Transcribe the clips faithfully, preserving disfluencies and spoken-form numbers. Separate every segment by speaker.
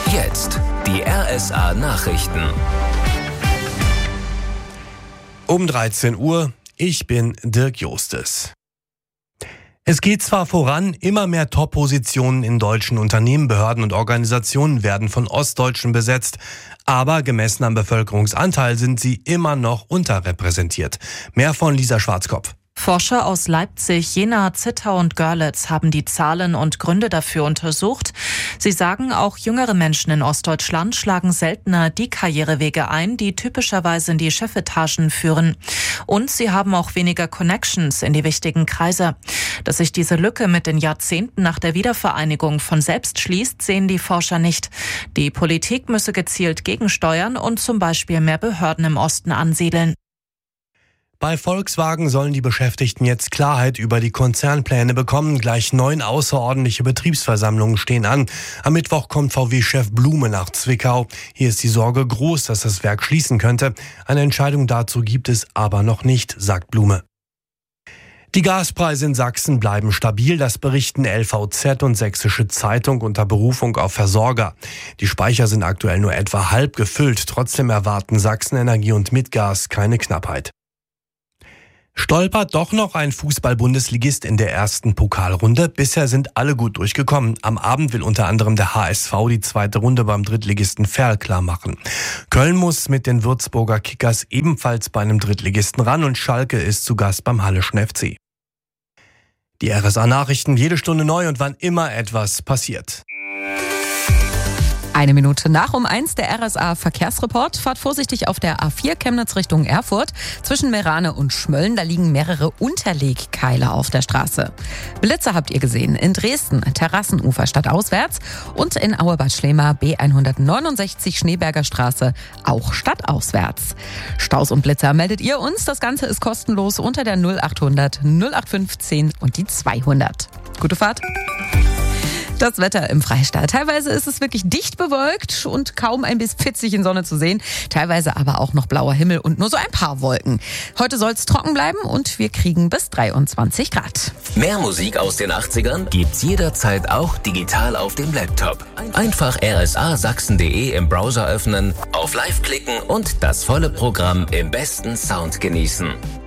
Speaker 1: Jetzt die R S A-Nachrichten.
Speaker 2: Um dreizehn Uhr, ich bin Dirk Jostes. Es geht zwar voran, immer mehr Top-Positionen in deutschen Unternehmen, Behörden und Organisationen werden von Ostdeutschen besetzt, aber gemessen am Bevölkerungsanteil sind sie immer noch unterrepräsentiert. Mehr von Lisa Schwarzkopf.
Speaker 3: Forscher aus Leipzig, Jena, Zittau und Görlitz haben die Zahlen und Gründe dafür untersucht. Sie sagen, auch jüngere Menschen in Ostdeutschland schlagen seltener die Karrierewege ein, die typischerweise in die Chefetagen führen. Und sie haben auch weniger Connections in die wichtigen Kreise. Dass sich diese Lücke mit den Jahrzehnten nach der Wiedervereinigung von selbst schließt, sehen die Forscher nicht. Die Politik müsse gezielt gegensteuern und zum Beispiel mehr Behörden im Osten ansiedeln.
Speaker 2: Bei Volkswagen sollen die Beschäftigten jetzt Klarheit über die Konzernpläne bekommen. Gleich neun außerordentliche Betriebsversammlungen stehen an. Am Mittwoch kommt V W-Chef Blume nach Zwickau. Hier ist die Sorge groß, dass das Werk schließen könnte. Eine Entscheidung dazu gibt es aber noch nicht, sagt Blume. Die Gaspreise in Sachsen bleiben stabil, das berichten L V Z und Sächsische Zeitung unter Berufung auf Versorger. Die Speicher sind aktuell nur etwa halb gefüllt. Trotzdem erwarten Sachsen-Energie und Mitgas keine Knappheit. Stolpert doch noch ein Fußball-Bundesligist in der ersten Pokalrunde. Bisher sind alle gut durchgekommen. Am Abend will unter anderem der H S V die zweite Runde beim Drittligisten Verl klar machen. Köln muss mit den Würzburger Kickers ebenfalls bei einem Drittligisten ran und Schalke ist zu Gast beim Halleschen F C. Die R S A-Nachrichten jede Stunde neu und wann immer etwas passiert.
Speaker 4: Eine Minute nach um eins, der R S A-Verkehrsreport. Fahrt vorsichtig auf der A vier Chemnitz Richtung Erfurt. Zwischen Meerane und Schmölln, da liegen mehrere Unterlegkeile auf der Straße. Blitze habt ihr gesehen. In Dresden, Terrassenufer stadtauswärts. Und in Auebad Schlema, B hundertneunundsechzig Schneeberger Straße, auch stadtauswärts. Staus und Blitzer meldet ihr uns. Das Ganze ist kostenlos unter der null achthundert null acht fünfzehn und die zweihundert. Gute Fahrt. Das Wetter im Freistaat. Teilweise ist es wirklich dicht bewölkt und kaum ein bis Pfitzchen Sonne zu sehen. Teilweise aber auch noch blauer Himmel und nur so ein paar Wolken. Heute soll es trocken bleiben und wir kriegen bis dreiundzwanzig Grad.
Speaker 1: Mehr Musik aus den achtzigern gibt's jederzeit auch digital auf dem Laptop. Einfach r s a sachsen punkt d e im Browser öffnen, auf Live klicken und das volle Programm im besten Sound genießen.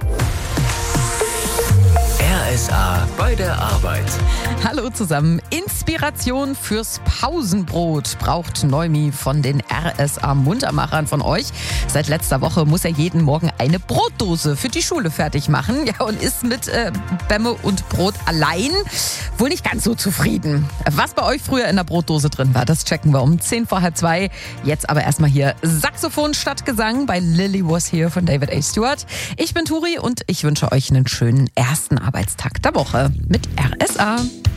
Speaker 1: R S A bei der Arbeit.
Speaker 4: Hallo zusammen. Inspiration fürs Pausenbrot braucht Neumi von den R S A-Muntermachern von euch. Seit letzter Woche muss er jeden Morgen eine Brotdose für die Schule fertig machen. Ja, und ist mit äh, Bämme und Brot allein wohl nicht ganz so zufrieden. Was bei euch früher in der Brotdose drin war, das checken wir um zehn vor halb zwei. Jetzt aber erstmal hier Saxophon statt Gesang bei Lily Was Here von David A. Stewart. Ich bin Turi und ich wünsche euch einen schönen ersten Arbeitstag der Woche mit R S A.